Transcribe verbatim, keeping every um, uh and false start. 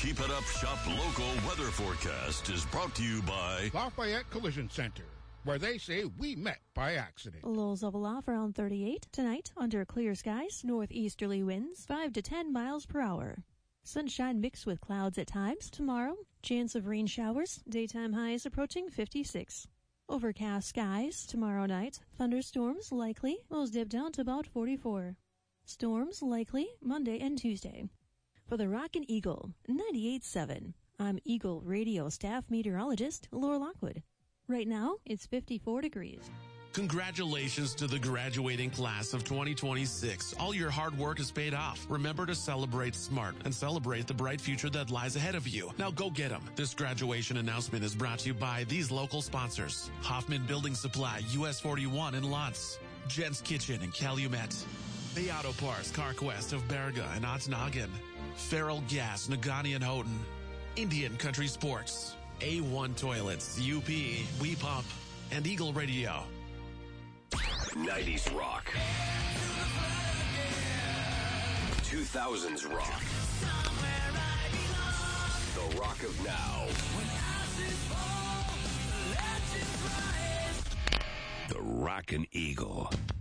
Keep It Up Shop local weather forecast is brought to you by Lafayette Collision Center, where they say we met by accident. Lows level off around thirty-eight. Tonight, under clear skies, northeasterly winds five to ten miles per hour. Sunshine mixed with clouds at times. Tomorrow, chance of rain showers. Daytime highs approaching fifty-six. Overcast skies. Tomorrow night, thunderstorms likely. Lows dip down to about forty-four. Storms likely Monday and Tuesday. For the Rockin' Eagle, ninety-eight point seven. I'm Eagle Radio staff meteorologist Laura Lockwood. Right now, it's fifty-four degrees. Congratulations to the graduating class of twenty twenty-six. All your hard work is paid off. Remember to celebrate smart and celebrate the bright future that lies ahead of you. Now go get them. This graduation announcement is brought to you by these local sponsors. Hoffman Building Supply, U S forty-one in Lutz. Jen's Kitchen in Calumet. Bay Auto Parts, CarQuest of Berga and Ottonogan. Feral Gas, Nagani and Houghton. Indian Country Sports. A one Toilets, U P, We Pump, and Eagle Radio. nineties rock. two thousands rock. The rock of now. The Rockin' Eagle.